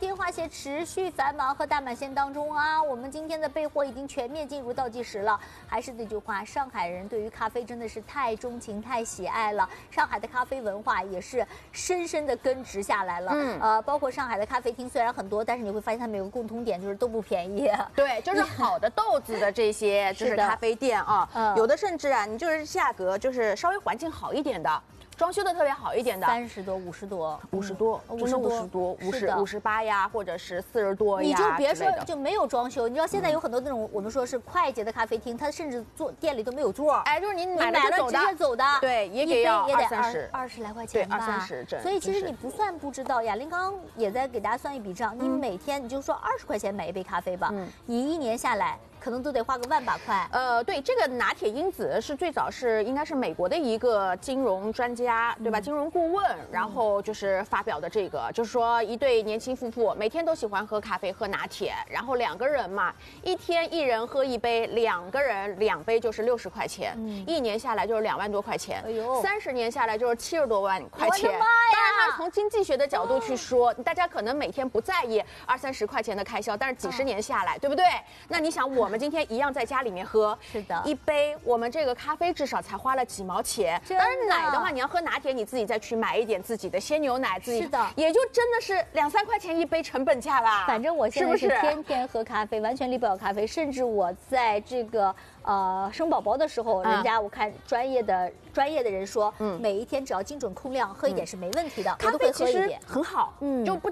天花蟹持续繁忙和大满线当中啊，我们今天的备货已经全面进入倒计时了。还是那句话，上海人对于咖啡真的是太钟情、太喜爱了。上海的咖啡文化也是深深的根植下来了。包括上海的咖啡厅虽然很多，但是你会发现它们有个共同点，就是都不便宜。 对，就是好的豆子的这些就是咖啡店啊，有的甚至啊，你就是价格就是稍微环境好一点的。装修的特别好一点的 ，30多、50多、 50多，真的50多、58呀，或者是40多呀， 你就别说就没有装修，你知道现在有很多那种我们说是快捷的咖啡厅，它甚至店里都没有座， 哎，就是你买了直接走的， 对，也要 20来块钱吧， 对，20-30整。 所以其实你不算不知道，雅玲刚刚也在给大家算一笔账，你每天你就说20块钱买一杯咖啡吧，你1年下来。可能都得花个1万把块。 对，这个拿铁因子是最早应该是美国的一个金融专家，对吧？金融顾问，然后就是发表的这个，就是说一对年轻夫妇每天都喜欢喝咖啡、喝拿铁，然后2个人嘛，一天1人喝1杯，2个人2杯就是60块钱，1年下来就是2万多块钱，哎呦，30年下来就是70多万块钱。 我的妈呀！ 当然，从经济学的角度去说，大家可能每天不在意20-30块钱的开销，但是几十年下来，对不对？那你想我们今天一样在家里面喝， 是的， 一杯我们这个咖啡至少才花了几毛钱。当然奶的话，你要喝拿铁，你自己再去买一点自己的鲜牛奶，自己是的， 也就真的是2-3块钱一杯成本价啦。 反正我现在是天天喝咖啡，完全离不了咖啡，甚至我在这个生宝宝的时候，人家我看专业的人说，每一天只要精准控量，喝一点是没问题的，我都会喝一点， 很好，就不。